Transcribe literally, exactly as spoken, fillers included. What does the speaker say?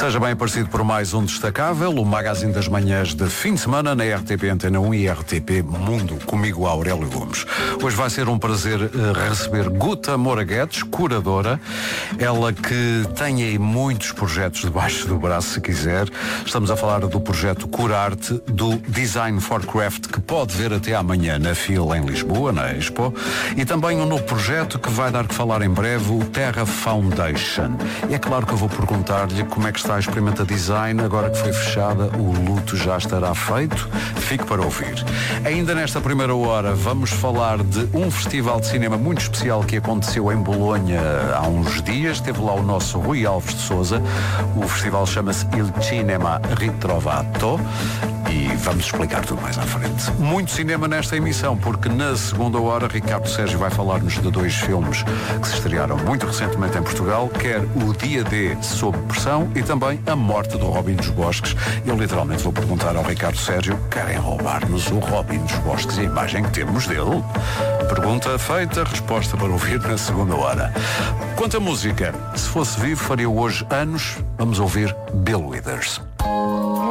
Seja bem aparecido por mais um destacável, o magazine das manhãs de fim de semana na R T P Antena um e R T P Mundo, comigo Aurélio Gomes. Hoje vai ser um prazer uh, receber Guta Moura Guedes, curadora, ela que tem aí muitos projetos debaixo do braço, se quiser. Estamos a falar do projeto Curarte, do Design for Craft, que pode ver até amanhã na fila em Lisboa, na Expo, e também um novo projeto que vai dar que falar em breve, o Terra Foundation. E é claro que eu vou perguntar-lhe como é que está a Experimenta Design, agora que foi fechada, o luto já estará feito? Fique para ouvir. Ainda nesta primeira hora vamos falar de um festival de cinema muito especial que aconteceu em Bolonha há uns dias. Teve lá o nosso Rui Alves de Sousa. O festival chama-se Il Cinema Ritrovato. E vamos explicar tudo mais à frente. Muito cinema nesta emissão, porque na segunda hora Ricardo Sérgio vai falar-nos de dois filmes que se estrearam muito recentemente em Portugal, quer o Dia D Sob Pressão e também A Morte do Robin dos Bosques. Eu literalmente vou perguntar ao Ricardo Sérgio: querem roubar-nos o Robin dos Bosques e a imagem que temos dele? Pergunta feita, resposta para ouvir na segunda hora. Quanto à música, se fosse vivo faria hoje anos. Vamos ouvir Bill Withers.